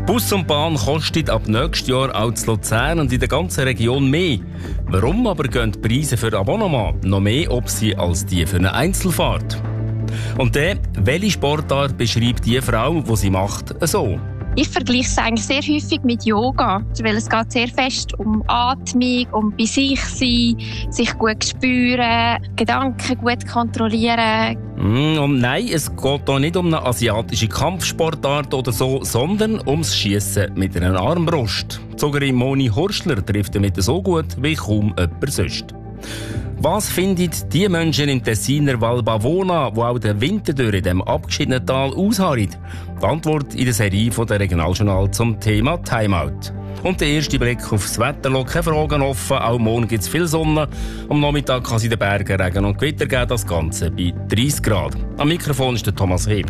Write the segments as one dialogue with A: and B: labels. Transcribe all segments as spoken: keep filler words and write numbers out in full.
A: Bus und Bahn kostet ab nächstes Jahr auch in Luzern und in der ganzen Region mehr. Warum aber gehen die Preise für Abonnement noch mehr ob sie als die für eine Einzelfahrt? Und dann, welche Sportart beschreibt die Frau, die sie macht, so?
B: Ich vergleiche es eigentlich sehr häufig mit Yoga, weil es geht sehr fest um Atmung, um bei sich sein, sich gut spüren, Gedanken gut kontrollieren.
A: Mm, und nein, es geht hier nicht um eine asiatische Kampfsportart oder so, sondern ums Schiessen mit einer Armbrust. Die Zogerin Moni Horschler trifft damit so gut wie kaum jemand sonst. Was finden die Menschen im Tessiner Val Bavona, die auch den Winter durch in diesem abgeschiedenen Tal ausharren? Die Antwort in der Serie von der Regionaljournal zum Thema Timeout. Und der erste Blick aufs Wetter lässt keine Fragen offen. Auch morgen gibt es viel Sonne. Am Nachmittag kann es in den Bergen Regen und Gewitter geben, das Ganze bei dreißig Grad. Am Mikrofon ist der Thomas Heb.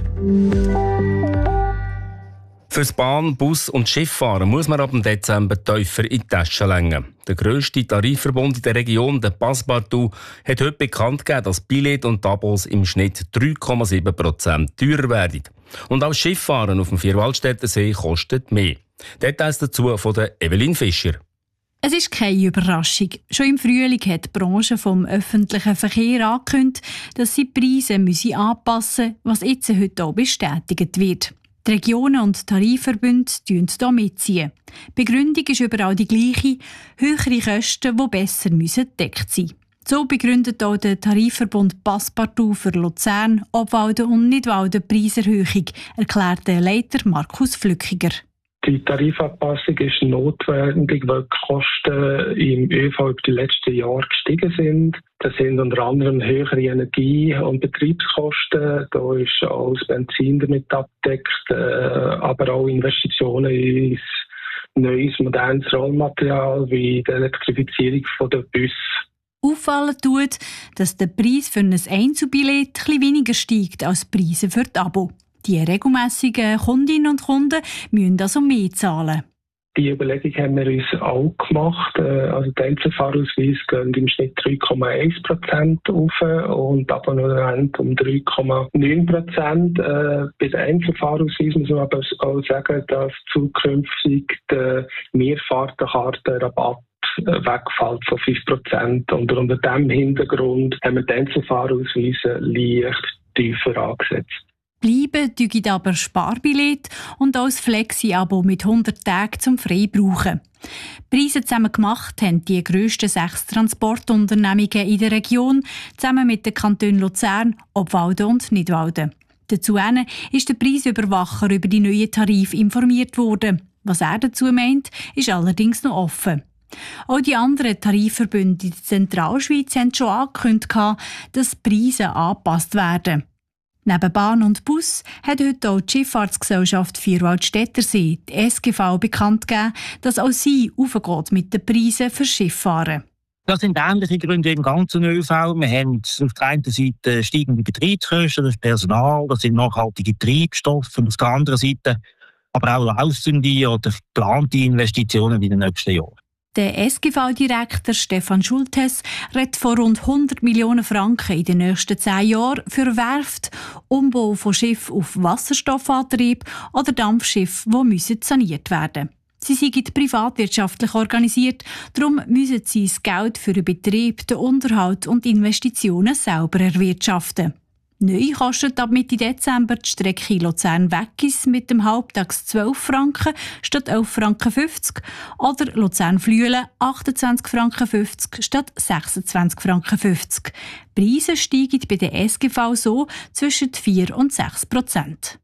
A: Fürs Bahn-, Bus- und Schifffahren muss man ab dem Dezember tiefer in die Tasche lenken. Der grösste Tarifverbund in der Region, der Passepartout, hat heute bekannt gegeben, dass Billett und Abos im Schnitt drei Komma sieben Prozent teurer werden. Und auch Schifffahren auf dem Vierwaldstättersee kostet mehr. Details dazu von der Evelyn Fischer.
C: Es ist keine Überraschung. Schon im Frühling hat die Branche vom öffentlichen Verkehr angekündigt, dass sie die Preise müssen anpassen müssen, was jetzt heute auch bestätigt wird. Die Regionen und Tarifverbünde ziehen hier mitziehen. Die Begründung ist überall die gleiche: höhere Kosten, die besser gedeckt sein müssen. So begründet auch der Tarifverbund Passepartout für Luzern, Obwalden und Nidwalden die Preiserhöhung, erklärt der Leiter Markus Flückiger.
D: Die Tarifanpassung ist notwendig, weil die Kosten im ÖV über die letzten Jahre gestiegen sind. Das sind unter anderem höhere Energie- und Betriebskosten. Da ist auch das Benzin damit abgedeckt, äh, aber auch Investitionen in neues, modernes Rollmaterial wie die Elektrifizierung der Busse.
C: Auffallen tut, dass der Preis für ein Einzelbillett etwas weniger steigt als die Preise für die Abo. Die regelmässigen Kundinnen und Kunden müssen also mehr zahlen.
D: Die Überlegung haben wir uns auch gemacht. Also die Einzelfahrausweise gehen im Schnitt drei Komma eins Prozent auf und Abonnement um drei Komma neun Prozent. Bei den Einzelfahrausweisen muss man aber auch sagen, dass zukünftig der Mehrfahrtenkartenrabatt wegfällt von fünf Prozent. Und unter diesem Hintergrund haben wir die Einzelfahrausweise leicht tiefer angesetzt.
C: Bleiben tügen aber Sparbillett und auch das Flexi-Abo mit hundert Tagen zum Freibrauchen. Preise zusammen gemacht haben die grössten sechs Transportunternehmungen in der Region, zusammen mit den Kantonen Luzern, Obwalden und Nidwalden. Dazu ist der Preisüberwacher über die neuen Tarife informiert worden. Was er dazu meint, ist allerdings noch offen. Auch die anderen Tarifverbünde in der Zentralschweiz haben schon angekündigt, dass die Preise angepasst werden. Neben Bahn und Bus hat heute auch die Schifffahrtsgesellschaft Vierwaldstättersee, die S G V, bekannt gegeben, dass auch sie aufgeht mit den Preisen für Schifffahren.
E: Das sind ähnliche Gründe im ganzen ÖV. Wir haben auf der einen Seite steigende Betriebskosten, das Personal, das sind nachhaltige Treibstoffe, und auf der anderen Seite aber auch laufende oder geplante Investitionen in den nächsten Jahren.
C: Der S G V-Direktor Stefan Schultes redet von rund hundert Millionen Franken in den nächsten zehn Jahren für Werft, Umbau von Schiffen auf Wasserstoffantrieb oder Dampfschiffe, die saniert werden müssen. Sie sind privatwirtschaftlich organisiert, darum müssen sie das Geld für den Betrieb, den Unterhalt und Investitionen selber erwirtschaften. Neu kostet ab Mitte Dezember die Strecke Luzern-Weggis mit dem Halbtags zwölf Franken statt elf Franken fünfzig oder Luzern-Flüelen achtundzwanzig Franken fünfzig statt sechsundzwanzig Franken fünfzig. Die Preise steigen bei der S G V so zwischen vier und sechs Prozent.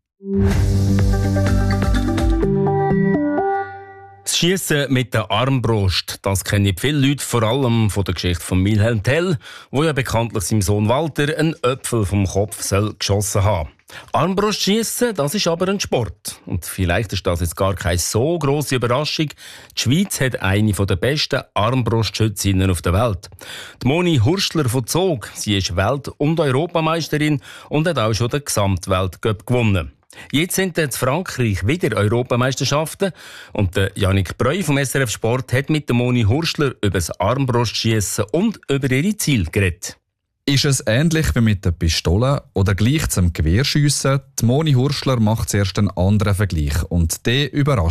A: Das Schiessen mit der Armbrust, das kennen viele Leute, vor allem von der Geschichte von Wilhelm Tell, wo ja bekanntlich seinem Sohn Walter einen Äpfel vom Kopf soll geschossen haben. Armbrustschiessen, das ist aber ein Sport. Und vielleicht ist das jetzt gar keine so grosse Überraschung. Die Schweiz hat eine der besten Armbrustschützinnen auf der Welt. Die Moni Horschler von Zog, sie ist Welt- und Europameisterin und hat auch schon den Gesamtweltcup gewonnen. Jetzt sind in Frankreich wieder Europameisterschaften und der Yannick Breu vom S R F Sport hat mit der Moni Horschler über das Armbrustschiessen und über ihre Ziele geredet.
F: Ist es ähnlich wie mit der Pistole oder gleich zum Gewehrschiessen? Die Moni Horschler macht zuerst einen anderen Vergleich und der überrascht